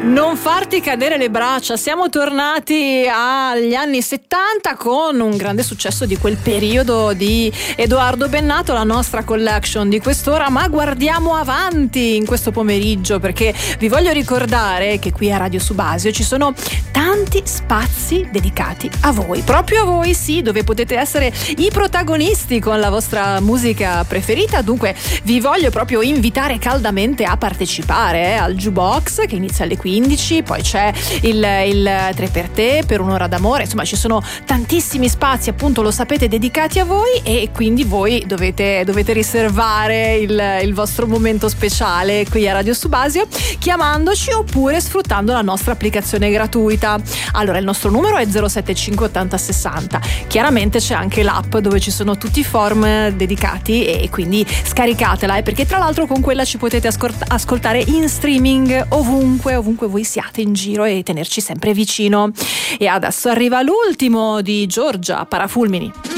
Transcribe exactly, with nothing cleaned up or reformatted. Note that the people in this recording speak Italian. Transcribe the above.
Non farti cadere le braccia, siamo tornati agli anni settanta con un grande successo di quel periodo di Edoardo Bennato, la nostra collection di quest'ora, ma guardiamo avanti in questo pomeriggio perché vi voglio ricordare che qui a Radio Subasio ci sono tanti spazi dedicati a voi, proprio a voi sì, dove potete essere i protagonisti con la vostra musica preferita. Dunque vi voglio proprio invitare caldamente a partecipare eh, al Jukebox che inizia alle quindici, poi c'è il, il tre per te per un'ora d'amore, insomma ci sono tantissimi spazi, appunto lo sapete, dedicati a voi, e quindi voi dovete, dovete riservare il, il vostro momento speciale qui a Radio Subasio chiamandoci oppure sfruttando la nostra applicazione gratuita. Allora il nostro numero è zero sette cinque ottanta sessanta, chiaramente c'è anche l'app dove ci sono tutti i form dedicati e quindi scaricatela, eh, perché tra l'altro con quella ci potete ascolt- ascoltare in streaming ovunque, ovunque voi siate in giro e tenerci sempre vicino. E adesso arriva l'ultimo di Giorgia Parafulmini.